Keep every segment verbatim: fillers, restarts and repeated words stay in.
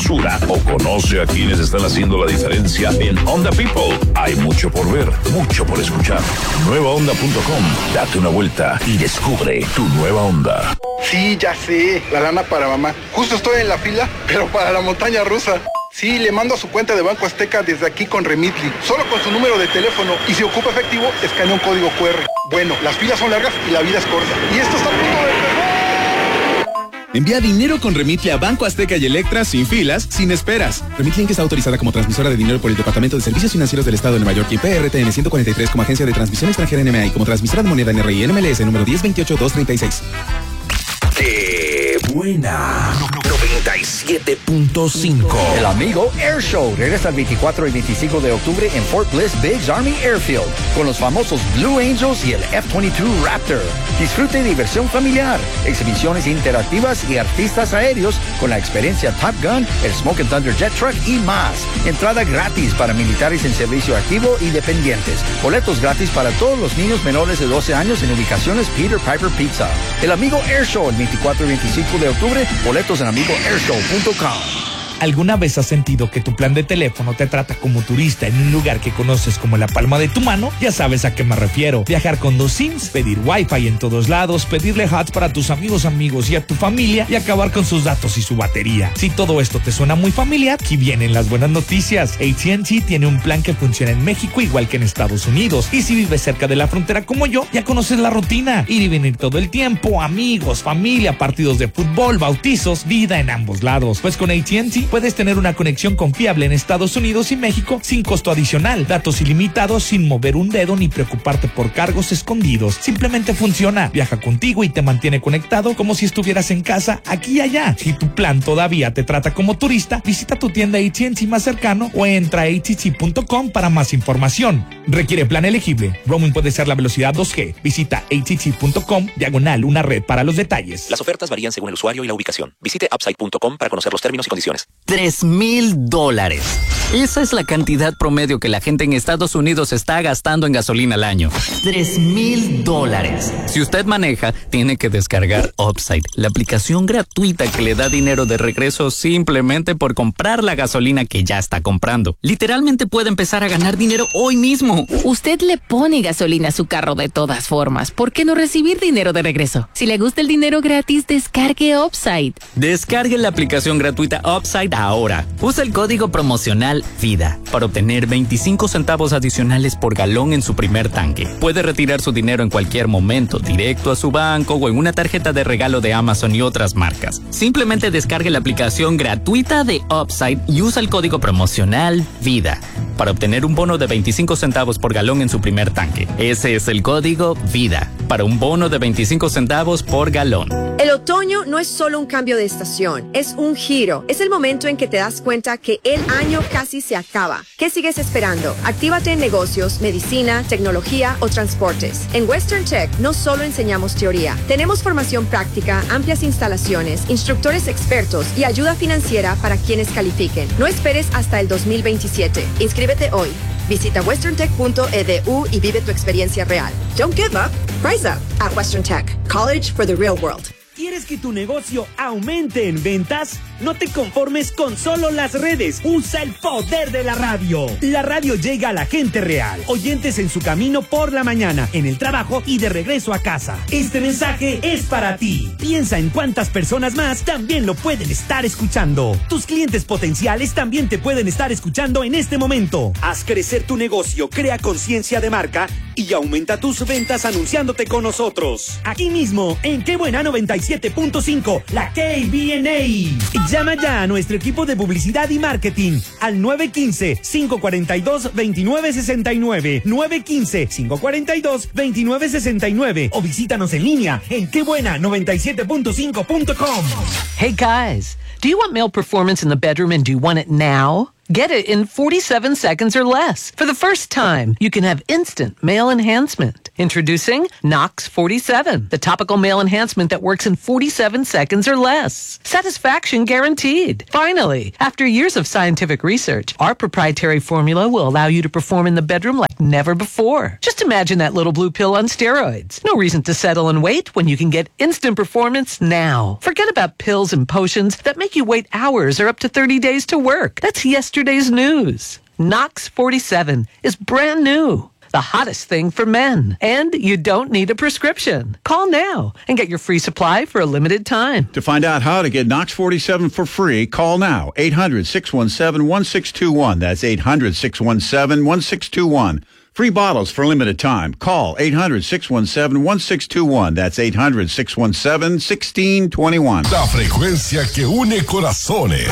sabrosura o conoce a quienes están haciendo la diferencia en Honda People. Hay mucho por ver, mucho por escuchar. nueva honda punto com. Date una vuelta y descubre tu nueva Honda. Sí, ya sé, la lana para mamá. Justo estoy en la fila, pero para la montaña rusa. Sí, le mando a su cuenta de Banco Azteca desde aquí con Remitly. Solo con su número de teléfono. Y si ocupa efectivo, escanea un código cu erre. Bueno, las filas son largas y la vida es corta. Y esto está a punto de empezar. Envía dinero con Remitly a Banco Azteca y Electra sin filas, sin esperas. Remitly Inc está autorizada como transmisora de dinero por el Departamento de Servicios Financieros del Estado de Nueva York y P R T N ciento cuarenta y tres como agencia de transmisión extranjera N M A y como transmisora de moneda N R I N M L S número diez veintiocho dos treinta y seis. ¡Qué buena! noventa y siete punto cinco. El Amigo Air Show regresa el veinticuatro y veinticinco de octubre en Fort Bliss Biggs Army Airfield con los famosos Blue Angels y el F veintidós Raptor. Disfrute de diversión familiar, exhibiciones interactivas y artistas aéreos con la experiencia Top Gun, el Smoke and Thunder Jet Truck y más. Entrada gratis para militares en servicio activo y dependientes. Boletos gratis para todos los niños menores de doce años en ubicaciones Peter Piper Pizza. El Amigo Air Show el veinticuatro y veinticinco de octubre. Boletos en amigo air show punto com. ¿Alguna vez has sentido que tu plan de teléfono te trata como turista en un lugar que conoces como la palma de tu mano? Ya sabes a qué me refiero. Viajar con dos SIMs, pedir Wi-Fi en todos lados, pedirle hats para tus amigos amigos y a tu familia y acabar con sus datos y su batería. Si todo esto te suena muy familiar, aquí vienen las buenas noticias. A T and T tiene un plan que funciona en México igual que en Estados Unidos. Y si vives cerca de la frontera como yo, ya conoces la rutina. Ir y venir todo el tiempo, amigos, familia, partidos de fútbol, bautizos, vida en ambos lados. Pues con A T and T puedes tener una conexión confiable en Estados Unidos y México sin costo adicional, datos ilimitados sin mover un dedo ni preocuparte por cargos escondidos. Simplemente funciona, viaja contigo y te mantiene conectado como si estuvieras en casa aquí y allá. Si tu plan todavía te trata como turista, visita tu tienda A T and T más cercano o entra a A T T punto com para más información. Requiere plan elegible. Roaming puede ser la velocidad dos G. Visita A T T punto com diagonal una red para los detalles. Las ofertas varían según el usuario y la ubicación. Visite upside punto com para conocer los términos y condiciones. Tres mil dólares. Esa es la cantidad promedio que la gente en Estados Unidos está gastando en gasolina al año. Tres mil dólares. Si usted maneja, tiene que descargar Upside, la aplicación gratuita que le da dinero de regreso simplemente por comprar la gasolina que ya está comprando. Literalmente puede empezar a ganar dinero hoy mismo. Usted le pone gasolina a su carro de todas formas. ¿Por qué no recibir dinero de regreso? Si le gusta el dinero gratis, descargue Upside. Descargue la aplicación gratuita Upside ahora. Usa el código promocional VIDA para obtener veinticinco centavos adicionales por galón en su primer tanque. Puede retirar su dinero en cualquier momento, directo a su banco o en una tarjeta de regalo de Amazon y otras marcas. Simplemente descargue la aplicación gratuita de Upside y usa el código promocional VIDA para obtener un bono de veinticinco centavos por galón en su primer tanque. Ese es el código VIDA para un bono de veinticinco centavos por galón. El otoño no es solo un cambio de estación, es un giro. Es el momento en que te das cuenta que el año casi se acaba. ¿Qué sigues esperando? Actívate en negocios, medicina, tecnología o transportes. En Western Tech no solo enseñamos teoría, tenemos formación práctica, amplias instalaciones, instructores expertos y ayuda financiera para quienes califiquen. No esperes hasta el dos mil veintisiete. Inscríbete hoy. Visita western tech punto e d u y vive tu experiencia real. Don't give up. Rise up at Western Tech. College for the real world. ¿Quieres que tu negocio aumente en ventas? No te conformes con solo las redes. Usa el poder de la radio. La radio llega a la gente real. Oyentes en su camino por la mañana, en el trabajo y de regreso a casa. Este mensaje es para ti. Piensa en cuántas personas más también lo pueden estar escuchando. Tus clientes potenciales también te pueden estar escuchando en este momento. Haz crecer tu negocio, crea conciencia de marca y aumenta tus ventas anunciándote con nosotros. Aquí mismo, en Qué Buena noventa y siete punto cinco, la K B N A. Llama ya a nuestro equipo de publicidad y marketing al nueve uno cinco, cinco cuatro dos, dos nueve seis nueve, nueve uno cinco, cinco cuatro dos, dos nueve seis nueve o visítanos en línea en qué buena noventa y siete punto cinco punto com. Hey guys, do you want male performance in the bedroom and do you want it now? Get it in forty-seven seconds or less. For the first time, you can have instant male enhancement. Introducing Nox forty-seven, the topical male enhancement that works in forty-seven seconds or less. Satisfaction guaranteed. Finally, after years of scientific research, our proprietary formula will allow you to perform in the bedroom like never before. Just imagine that little blue pill on steroids. No reason to settle and wait when you can get instant performance now. Forget about pills and potions that make you wait hours or up to thirty days to work. That's yesterday's news. Nox forty-seven is brand new. The hottest thing for men. And you don't need a prescription. Call now and get your free supply for a limited time. To find out how to get Nox forty-seven for free, call now. eight hundred, six one seven, one six two one. That's eight hundred, six one seven, one six two one. Free bottles for limited time. Call eight hundred, six one seven, one six two one. That's eight hundred, six one seven, one six two one. La frecuencia que une corazones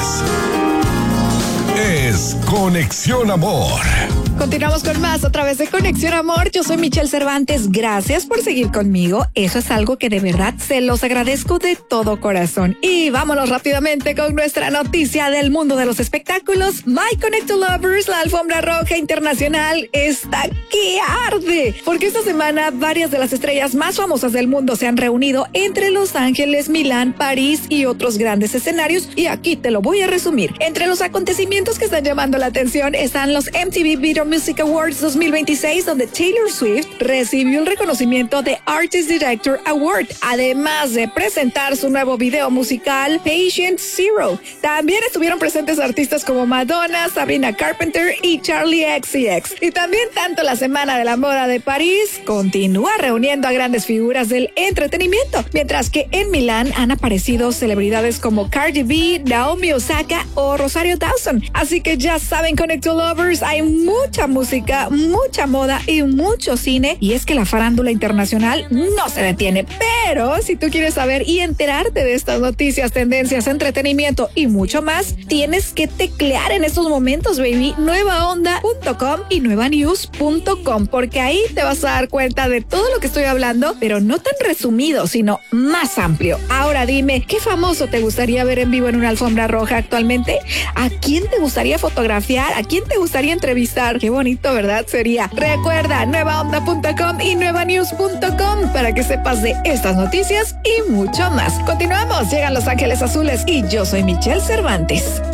es Conexión Amor. Continuamos con más a través de Conexión Amor. Yo soy Michelle Cervantes. Gracias por seguir conmigo. Eso es algo que de verdad se los agradezco de todo corazón. Y vámonos rápidamente con nuestra noticia del mundo de los espectáculos. My Connect to Lovers, la alfombra roja internacional, está que arde. Porque esta semana varias de las estrellas más famosas del mundo se han reunido entre Los Ángeles, Milán, París y otros grandes escenarios. Y aquí te lo voy a resumir. Entre los acontecimientos que están llamando la atención están los M T V Video Music Awards dos mil veintiséis, donde Taylor Swift recibió el reconocimiento de Artist Director Award, además de presentar su nuevo video musical Patient Zero. También estuvieron presentes artistas como Madonna, Sabrina Carpenter y Charli X C X. Y también tanto la Semana de la Moda de París continúa reuniendo a grandes figuras del entretenimiento, mientras que en Milán han aparecido celebridades como Cardi B, Naomi Osaka o Rosario Dawson. Así que ya saben, Connect to Lovers, hay mucho mucha música, mucha moda y mucho cine, y es que la farándula internacional no se detiene. Pero si tú quieres saber y enterarte de estas noticias, tendencias, entretenimiento y mucho más, tienes que teclear en estos momentos, baby, nueva onda punto com y nueva news punto com, porque ahí te vas a dar cuenta de todo lo que estoy hablando, pero no tan resumido, sino más amplio. Ahora dime, ¿qué famoso te gustaría ver en vivo en una alfombra roja actualmente? ¿A quién te gustaría fotografiar? ¿A quién te gustaría entrevistar? Qué bonito, ¿verdad? Sería. Recuerda, nueva onda punto com y nueva news punto com para que sepas de estas noticias y mucho más. Continuamos, llegan Los Ángeles Azules y yo soy Michelle Cervantes.